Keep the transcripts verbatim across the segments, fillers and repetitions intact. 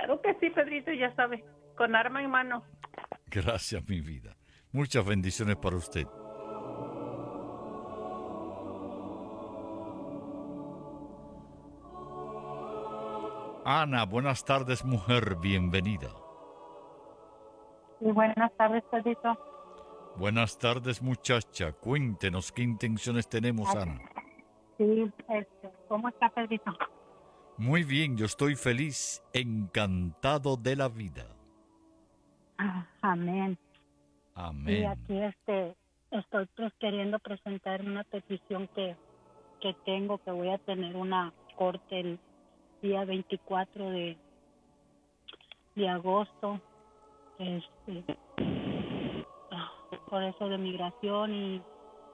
Claro que sí, Pedrito, ya sabe, con arma en mano. Gracias, mi vida. Muchas bendiciones para usted. Ana, buenas tardes, mujer, bienvenida. Y buenas tardes, Pedrito. Buenas tardes, muchacha. Cuéntenos qué intenciones tenemos, Ana. Sí, este, ¿cómo está, Pedrito? Muy bien, yo estoy feliz, encantado de la vida. Ah, amén. Y Amén. aquí este, estoy pues queriendo presentar una petición que, que tengo, que voy a tener una corte el día veinticuatro de, de agosto, este, ah, por eso de migración y,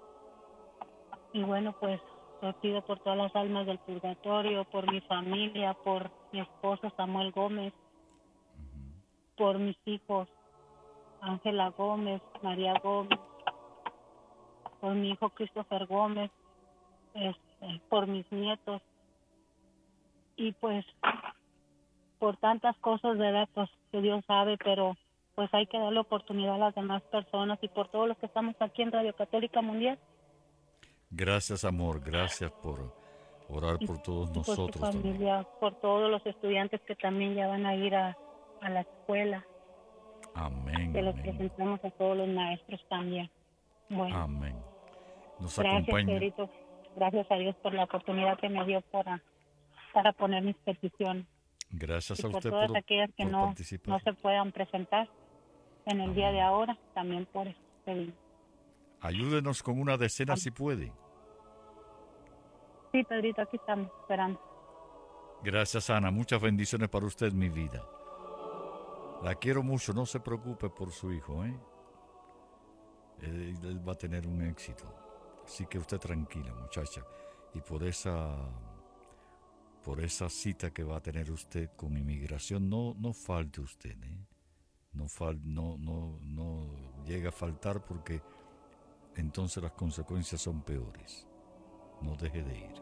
y bueno, pues te pido por todas las almas del purgatorio, por mi familia, por mi esposo Samuel Gómez, por mis hijos Ángela Gómez, María Gómez, por mi hijo Christopher Gómez, este, por mis nietos y pues por tantas cosas, ¿verdad? Pues que Dios sabe, pero pues hay que darle oportunidad a las demás personas y por todos los que estamos aquí en Radio Católica Mundial. Gracias, amor. Gracias por orar Y, por todos y por su nosotros también. familia, por todos los estudiantes que también ya van a ir a, a la escuela, Amén, que los amén. presentamos a todos los maestros también. Bueno, Amén. Nos gracias, acompaña. Pedrito. Gracias a Dios por la oportunidad que me dio para, para poner mis peticiones. Gracias Y a por usted todas por, aquellas que por no, participar. no se puedan presentar en el día de Amén. ahora, también por eso pedimos. Ayúdenos con una decena si puede. Sí, Pedrito, aquí estamos esperando. Gracias, Ana. Muchas bendiciones para usted, mi vida. La quiero mucho. No se preocupe por su hijo, ¿eh? Él, él va a tener un éxito. Así que usted tranquila, muchacha. Y por esa, por esa cita que va a tener usted con inmigración, no, no falte usted, ¿eh? No, fal, no, no, no llega a faltar porque entonces las consecuencias son peores. No deje de ir.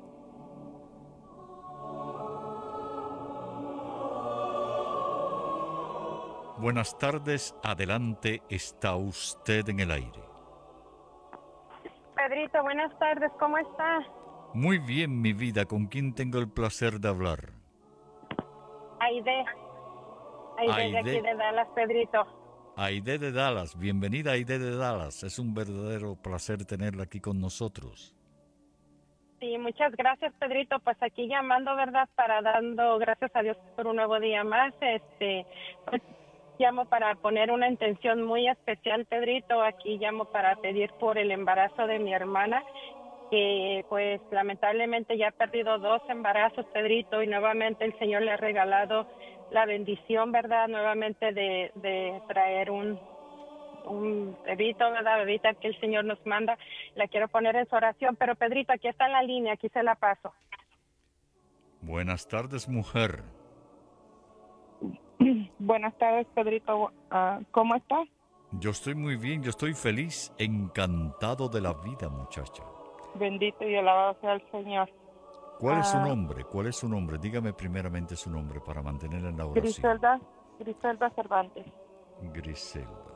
Buenas tardes, adelante, está usted en el aire. Pedrito, buenas tardes, ¿cómo está? Muy bien, mi vida, ¿con quién tengo el placer de hablar? Aide, Aide de aquí Aide, de Dallas, Pedrito. Aide de Dallas, bienvenida Aide de Dallas, es un verdadero placer tenerla aquí con nosotros. Sí, muchas gracias, Pedrito, pues aquí llamando, ¿verdad? Para dando gracias a Dios por un nuevo día más, este, pues, llamo para poner una intención muy especial, Pedrito, aquí llamo para pedir por el embarazo de mi hermana, que pues lamentablemente ya ha perdido dos embarazos, Pedrito, y nuevamente el Señor le ha regalado la bendición, ¿verdad? Nuevamente de, de traer un, un bebito, ¿verdad? Bebita que el Señor nos manda. La quiero poner en su oración, pero Pedrito, aquí está en la línea, aquí se la paso. Buenas tardes, mujer. Buenas tardes, Pedrito. Uh, ¿Cómo estás? Yo estoy muy bien, yo estoy feliz, encantado de la vida, muchacha. Bendito y alabado sea el Señor. ¿Cuál es su Uh, nombre? ¿Cuál es su nombre? Dígame primeramente su nombre para mantenerla en la oración. Griselda, Griselda Cervantes. Griselda.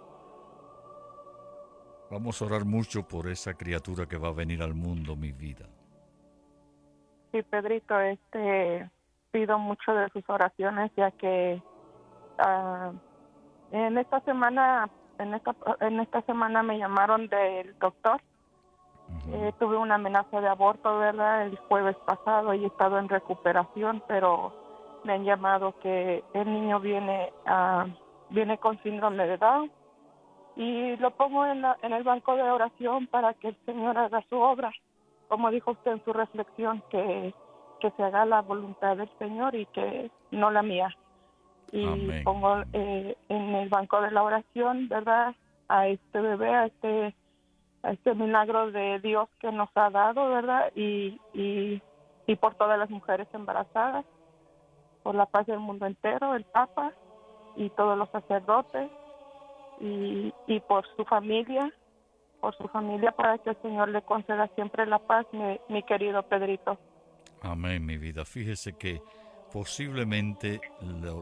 Vamos a orar mucho por esa criatura que va a venir al mundo, mi vida. Sí, Pedrito, este, pido mucho de sus oraciones, ya que uh, en esta semana, en esta, en esta semana me llamaron del doctor. Uh-huh. Eh, tuve una amenaza de aborto, ¿verdad? El jueves pasado y he estado en recuperación, pero me han llamado que el niño viene, uh, viene con síndrome de Down. Y lo pongo en, la, en el banco de oración para que el Señor haga su obra. Como dijo usted en su reflexión, que, que se haga la voluntad del Señor y que no la mía. Y Amén. pongo eh, en el banco de la oración, ¿verdad? A este bebé, a este, a este milagro de Dios que nos ha dado, ¿verdad? Y, y, y por todas las mujeres embarazadas, por la paz del mundo entero, el Papa y todos los sacerdotes. Y, y por su familia, por su familia, para que el Señor le conceda siempre la paz, mi, mi querido Pedrito. Amén, mi vida. Fíjese que posiblemente lo,